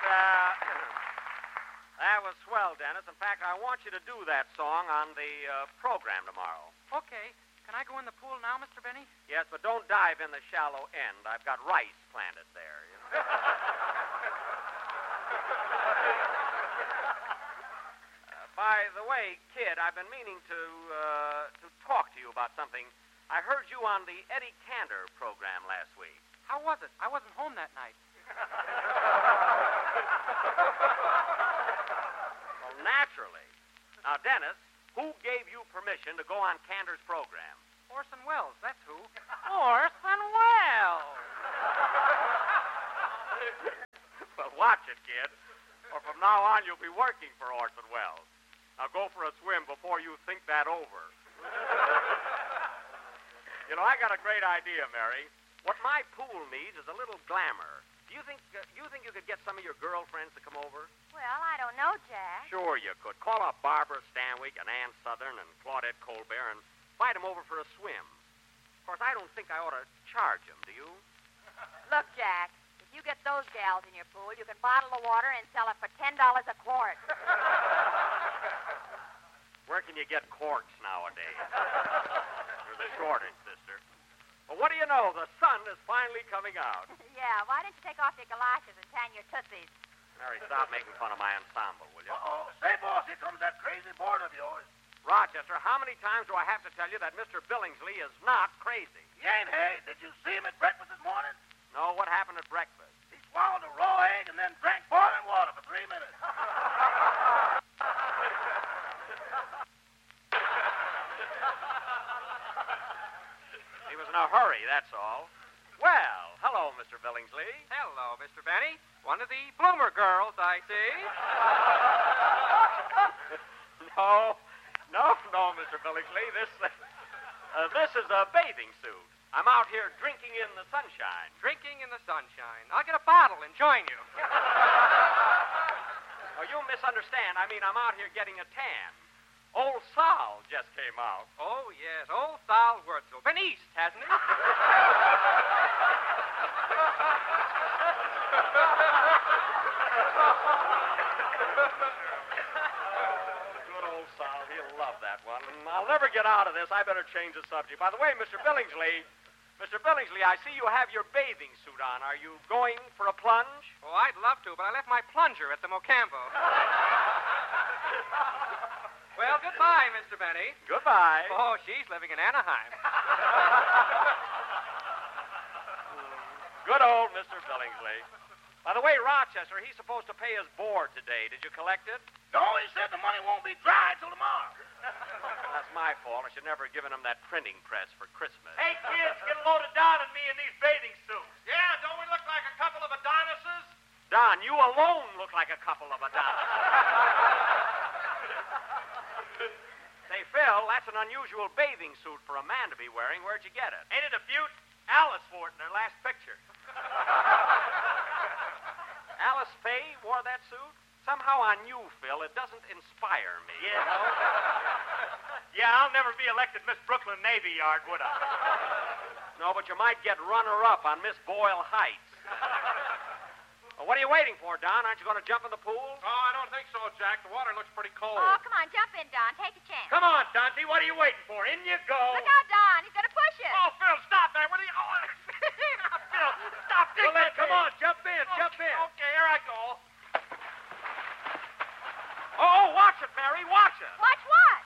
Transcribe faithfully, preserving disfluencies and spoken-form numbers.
uh, that was swell, Dennis. In fact, I want you to do that song on the uh, program tomorrow. Okay. Can I go in the pool now, Mister Benny? Yes, but don't dive in the shallow end. I've got rice planted there. You know? uh, by the way, kid, I've been meaning to uh, to talk to you about something. I heard you on the Eddie Cantor program last week. How was it? I wasn't home that night. Well, naturally. Now, Dennis, who gave you permission to go on Cantor's program? Orson Welles, that's who. Orson Welles! Well, watch it, kid. Or from now on, you'll be working for Orson Welles. Now, go for a swim before you think that over. You know, I got a great idea, Mary. What my pool needs is a little glamour. Do you think uh, you think you could get some of your girlfriends to come over? Well, I don't know, Jack. Sure you could. Call up Barbara Stanwyck and Ann Southern and Claudette Colbert and invite them over for a swim. Of course, I don't think I ought to charge them, do you? Look, Jack, if you get those gals in your pool, you can bottle the water and sell it for ten dollars a quart. Where can you get corks nowadays? There's a shortage, sister. Well, what do you know? The sun is finally coming out. Yeah, why don't you take off your galoshes and tan your tootsies? Mary, stop making fun of my ensemble, will you? Uh-oh. Say, boss, here comes that crazy board of yours. Rochester, how many times do I have to tell you that Mister Billingsley is not crazy? He ain't, hey? Did you see him at breakfast this morning? No, what happened at breakfast? He swallowed a raw egg and then drank boiling water for three minutes. He was in a hurry, that's all. Well, hello, Mister Billingsley. Hello, Mister Benny. One of the bloomer girls, I see. No, no, no, Mister Billingsley. This, uh, uh, this is a bathing suit. I'm out here drinking in the sunshine. Drinking in the sunshine. I'll get a bottle and join you. Oh, you misunderstand. I mean, I'm out here getting a tan. Old Sal just came out. Oh, yes, old Sal Wurzel. Been east, hasn't he? Good old Sal. He'll love that one. I'll never get out of this. I better change the subject. By the way, Mister Billingsley, Mister Billingsley, I see you have your bathing suit on. Are you going for a plunge? Oh, I'd love to, but I left my plunger at the Mocambo. Well, goodbye, Mister Benny. Goodbye. Oh, she's living in Anaheim. Good old Mister Billingsley. By the way, Rochester, he's supposed to pay his board today. Did you collect it? No, he said the money won't be dry till tomorrow. That's my fault. I should never have given him that printing press for Christmas. Hey, kids, get a load of Don and me in these bathing suits. Yeah, don't we look like a couple of Adonises? Don, you alone look like a couple of Adonis. Say, Phil, that's an unusual bathing suit for a man to be wearing. Where'd you get it? Ain't it a beaut? Alice wore it in her last picture. Alice Faye wore that suit? Somehow on you, Phil, it doesn't inspire me. Yeah. Yeah, I'll never be elected Miss Brooklyn Navy Yard, would I? No, but you might get runner-up on Miss Boyle Heights. Well, what are you waiting for, Don? Aren't you going to jump in the pool? Oh, I don't think so, Jack. The water looks pretty cold. Oh, come on, jump in, Don. Take a chance. Come on, Dante. What are you waiting for? In you go. Look out, Don. He's going to push you. Oh, Phil, stop that. What are you... Oh, Phil, stop this. Well, then, come on. Jump in. Okay, Jump in. Okay, here I go. Oh, watch it, Mary. Watch it. Watch what?